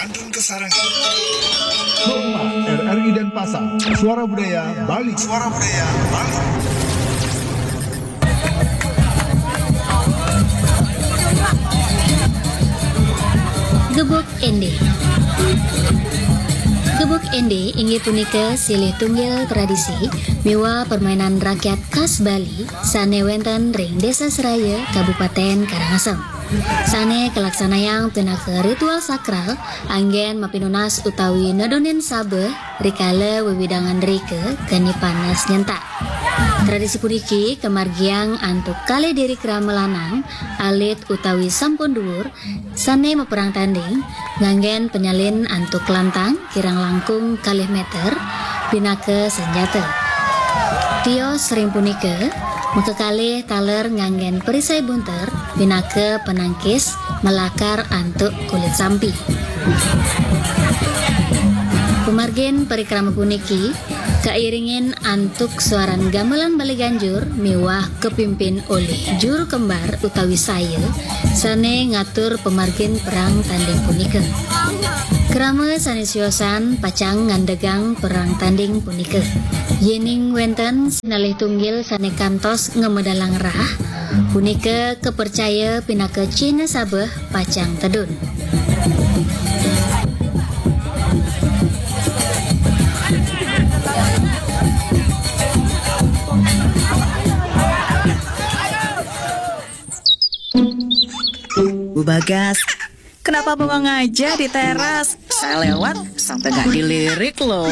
Bandung ke Sarangga. Hormat RRI Denpasar, Suara Budaya Bali. Suara Budaya Bali. Gebuk Ende. Gebuk Ende inggih punika silih tunggil tradisi miwa permainan rakyat khas Bali sane wenten ring Desa Seraya, Kabupaten Karangasem. Sane kelaksanayang pinake ritual sakral anggen mapinunas utawi nedonin sabeh rikala wewidangan rike keni panas nyentak. Tradisi puniki kemargiang antuk kali diri kerama lanang alit utawi sampun dhuwur sane meperang tanding nganggen penyalin antuk lantang kirang langkung kalih meter pinake senjata. Tio sering punika mekekali taler nganggen perisai bunter pinake penangkis melakar antuk kulit sampi. Pumargen perikrama puniki kairingin antuk suaran gamelan Bali Ganjur miwah kepimpin oleh juru kembar utawi saya sane ngatur pemargen perang tanding punika. Krama sanesiosan pacang ngandegang perang tanding punika. Yening wenten sinalih tunggil sane kantos ngemedalang rah punika kepercaya pinake Cina sabeh pacang tedun. Bu Bagas, kenapa bengong aja di teras? Saya lewat sampai gak dilirik loh.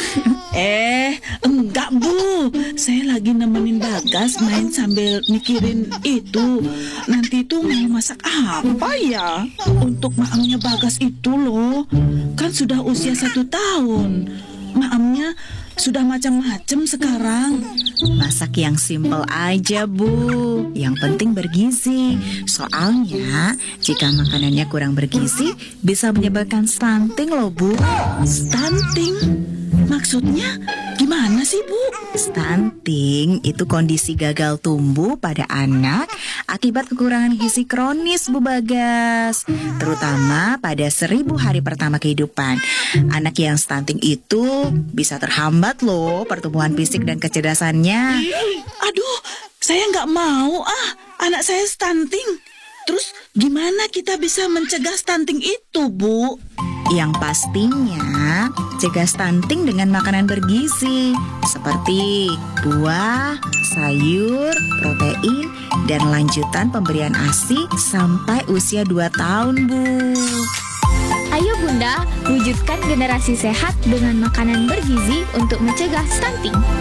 Enggak Bu, saya lagi nemenin Bagas main sambil mikirin itu. Nanti tuh mau masak apa ya untuk maamnya Bagas itu loh. Kan sudah usia 1 tahun. Maamnya sudah macam-macam sekarang. Masak yang simpel aja Bu, yang penting bergizi. Soalnya jika makanannya kurang bergizi bisa menyebabkan stunting loh Bu. Stunting? Maksudnya gimana sih Bu? Stunting itu kondisi gagal tumbuh pada anak akibat kekurangan gizi kronis Bu Bagas. Terutama pada 1000 hari pertama kehidupan. Anak yang stunting itu bisa terhambat loh pertumbuhan fisik dan kecerdasannya. Aduh, saya nggak mau anak saya stunting. Terus gimana kita bisa mencegah stunting itu Bu? Yang pastinya cegah stunting dengan makanan bergizi seperti buah, sayur, protein, dan lanjutan pemberian ASI sampai usia 2 tahun Bu. Ayo Bunda, wujudkan generasi sehat dengan makanan bergizi untuk mencegah stunting.